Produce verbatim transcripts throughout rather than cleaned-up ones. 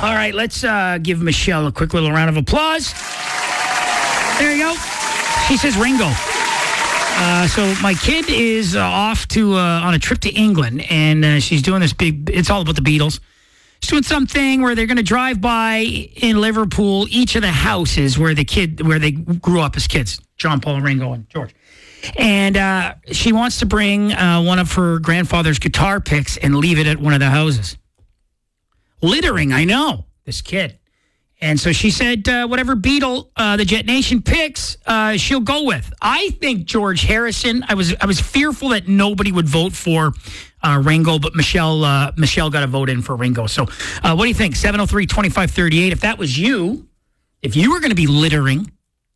All right, let's uh, give Michelle a quick little round of applause. There you go. She says Ringo. Uh, so my kid is uh, off to uh, on a trip to England, and uh, she's doing this big. It's all about the Beatles. She's doing something where they're going to drive by in Liverpool each of the houses where the kid where they grew up as kids. John, Paul, Ringo, and George. And uh, she wants to bring uh, one of her grandfather's guitar picks and leave it at one of the houses. Littering, I know, this kid. And so she said, uh, whatever Beatle uh, the Jet Nation picks, uh, she'll go with. I think George Harrison. I was I was fearful that nobody would vote for uh, Ringo, but Michelle uh, Michelle got a vote in for Ringo. So uh, what do you think? seven oh three, twenty-five thirty-eight. If that was you, if you were going to be littering,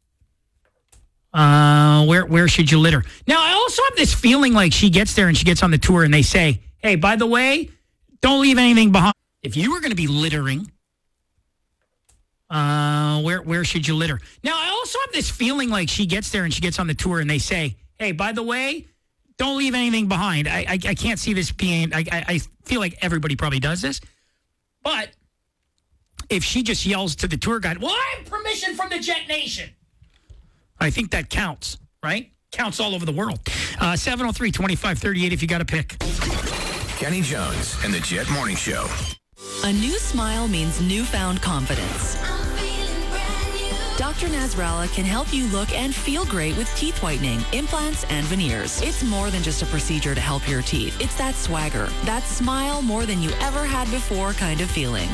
uh, where where should you litter? Now, I also have this feeling like she gets there and she gets on the tour and they say, hey, by the way, don't leave anything behind. If you were going to be littering, Uh, where where should you litter? Now, I also have this feeling like she gets there and she gets on the tour and they say, hey, by the way, don't leave anything behind. I I, I can't see this being, I, I I feel like everybody probably does this. But if she just yells to the tour guide, well, I have permission from the Jet Nation. I think that counts, right? Counts all over the world. Uh, seven oh three, twenty-five thirty-eight if you got to pick. Kenny Jones and the Jet Morning Show. A new smile means newfound confidence. Doctor Nasrallah can help you look and feel great with teeth whitening, implants, and veneers. It's more than just a procedure to help your teeth. It's that swagger, that smile more than you ever had before kind of feeling.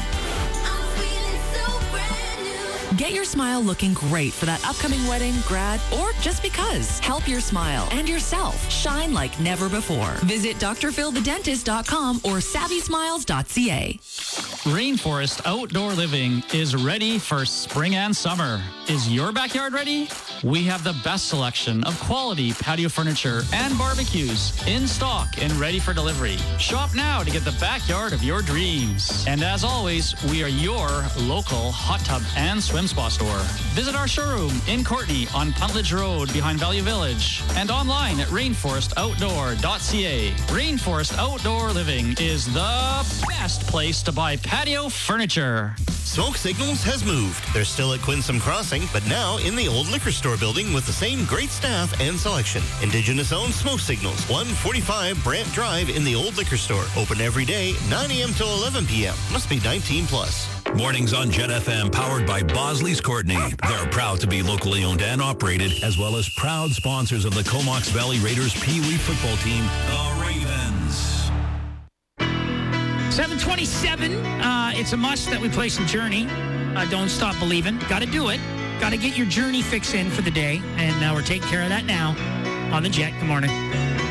Get your smile looking great for that upcoming wedding, grad, or just because. Help your smile and yourself shine like never before. Visit D R phil the dentist dot com or savvy smiles dot c a. Rainforest Outdoor Living is ready for spring and summer. Is your backyard ready? We have the best selection of quality patio furniture and barbecues in stock and ready for delivery. Shop now to get the backyard of your dreams. And as always, we are your local hot tub and swim spa store. Visit our showroom in Courtenay on Puntledge Road behind Value Village and online at rainforest outdoor dot c a. Rainforest Outdoor Living is the best place to buy patio furniture. Smoke Signals has moved. They're still at Quinsam Crossing, but now in the old liquor store building with the same great staff and selection. Indigenous-owned Smoke Signals, one forty-five Brant Drive in the old liquor store. Open every day, nine a.m. till eleven p.m. Must be nineteen plus. Mornings on Jet F M, powered by Bosley's Courtenay. They're proud to be locally owned and operated, as well as proud sponsors of the Comox Valley Raiders Pee Wee football team, the Ravens. seven twenty-seven, uh, it's a must that we play some Journey. Uh, Don't Stop Believing. Got to do it. Got to get your Journey fix in for the day. And uh, we're taking care of that now on the Jet. Good morning.